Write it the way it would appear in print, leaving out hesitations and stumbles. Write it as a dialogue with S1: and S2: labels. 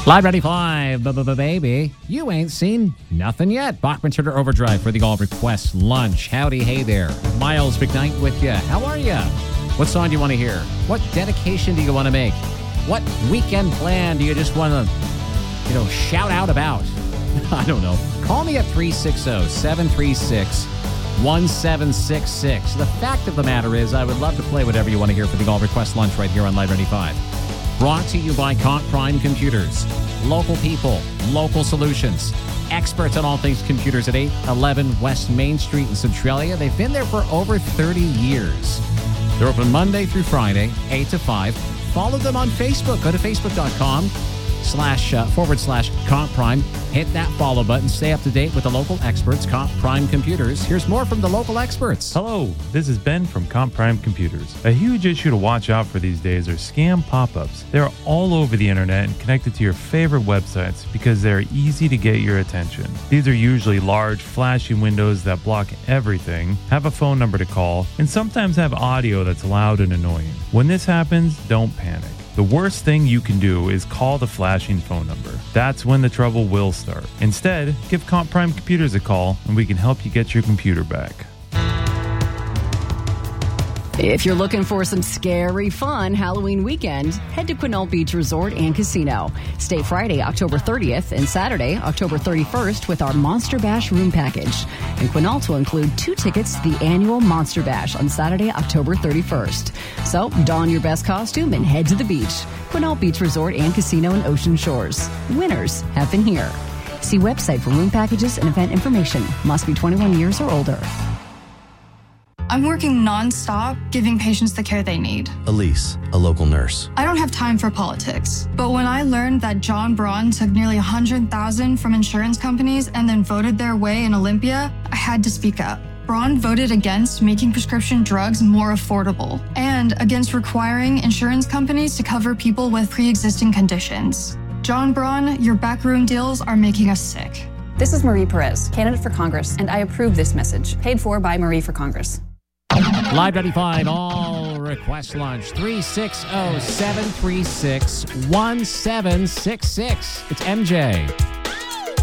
S1: Live 95, baby. You ain't seen nothing yet. Bachman Turner Overdrive for the All Request Lunch. Howdy, hey there. Miles McKnight with you. How are you? What song do you want to hear? What dedication do you want to make? What weekend plan do you just want to, shout out about? I don't know. Call me at 360-736-1766. The fact of the matter is, I would love to play whatever you want to hear for the All Request Lunch right here on Live 95. Brought to you by Comp Prime Computers. Local people, local solutions. Experts on all things computers at 811 West Main Street in Centralia. They've been there for over 30 years. They're open Monday through Friday, 8 to 5. Follow them on Facebook. Go to facebook.com//Comp Prime. Hit that follow button. Stay up to date with the local experts, Comp Prime Computers. Here's more from the local experts.
S2: Hello, this is Ben from Comp Prime Computers. A huge issue to watch out for these days are scam pop-ups. They're all over the internet and connected to your favorite websites because they're easy to get your attention. These are usually large, flashy windows that block everything, have a phone number to call, and sometimes have audio that's loud and annoying. When this happens, don't panic. The worst thing you can do is call the flashing phone number. That's when the trouble will start. Instead, give Comp Prime Computers a call and we can help you get your computer back.
S3: If you're looking for some scary fun Halloween weekend, head to Quinault Beach Resort and Casino. Stay Friday, October 30th and Saturday, October 31st with our Monster Bash room package. And Quinault will include 2 tickets to the annual Monster Bash on Saturday, October 31st. So don your best costume and head to the beach. Quinault Beach Resort and Casino in Ocean Shores. Winners have been here. See website for room packages and event information. Must be 21 years or older.
S4: I'm working non-stop, giving patients the care they need.
S5: Elise, a local nurse.
S4: I don't have time for politics. But when I learned that John Braun took nearly $100,000 from insurance companies and then voted their way in Olympia, I had to speak up. Braun voted against making prescription drugs more affordable and against requiring insurance companies to cover people with pre-existing conditions. John Braun, your backroom deals are making us sick.
S6: This is Marie Perez, candidate for Congress, and I approve this message. Paid for by Marie for Congress.
S1: Live 95, All Request Lunch, 360-736-1766. It's MJ.